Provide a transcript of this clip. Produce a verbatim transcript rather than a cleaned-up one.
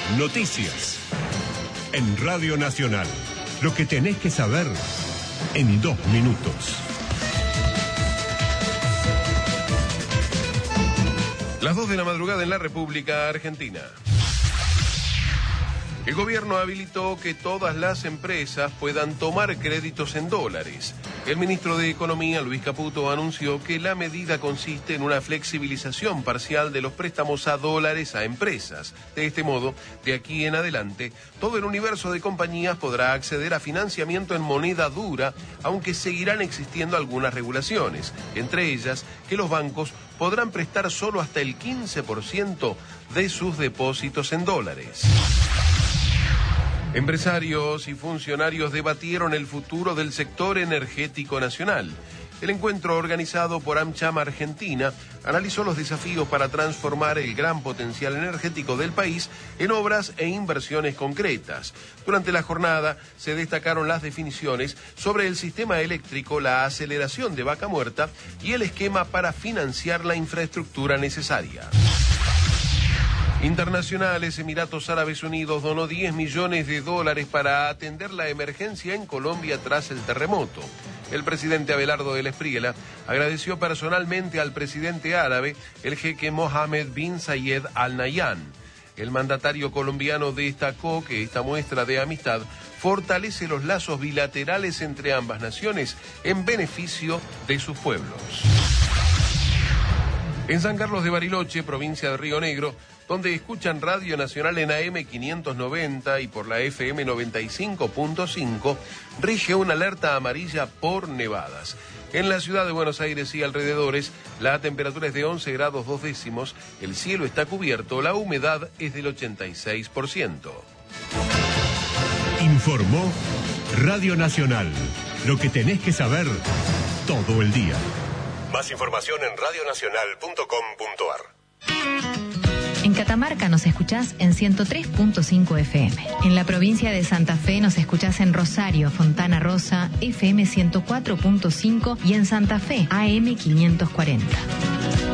Noticias. En Radio Nacional. Lo que tenés que saber en dos minutos. Las dos de la madrugada en la República Argentina. El gobierno habilitó que todas las empresas puedan tomar créditos en dólares. El ministro de Economía, Luis Caputo, anunció que la medida consiste en una flexibilización parcial de los préstamos a dólares a empresas. De este modo, de aquí en adelante, todo el universo de compañías podrá acceder a financiamiento en moneda dura, aunque seguirán existiendo algunas regulaciones, entre ellas que los bancos podrán prestar solo hasta el quince por ciento de sus depósitos en dólares. Empresarios y funcionarios debatieron el futuro del sector energético nacional. El encuentro organizado por AmCham Argentina analizó los desafíos para transformar el gran potencial energético del país en obras e inversiones concretas. Durante la jornada se destacaron las definiciones sobre el sistema eléctrico, la aceleración de Vaca Muerta y el esquema para financiar la infraestructura necesaria. Internacionales, Emiratos Árabes Unidos donó diez millones de dólares para atender la emergencia en Colombia tras el terremoto. El presidente Abelardo del Espriella agradeció personalmente al presidente árabe, el jeque Mohammed bin Zayed Al Nahyan. El mandatario colombiano destacó que esta muestra de amistad fortalece los lazos bilaterales entre ambas naciones en beneficio de sus pueblos. En San Carlos de Bariloche, provincia de Río Negro, donde escuchan Radio Nacional en A M quinientos noventa y por la F M noventa y cinco punto cinco, rige una alerta amarilla por nevadas. En la ciudad de Buenos Aires y alrededores, la temperatura es de once grados dos décimos, el cielo está cubierto, la humedad es del ochenta y seis por ciento. Informó Radio Nacional. Lo que tenés que saber todo el día. Más información en radio nacional punto com punto a r. En Catamarca nos escuchás en ciento tres punto cinco F M. En la provincia de Santa Fe nos escuchás en Rosario, Fontana Rosa, F M ciento cuatro punto cinco y en Santa Fe, A M quinientos cuarenta.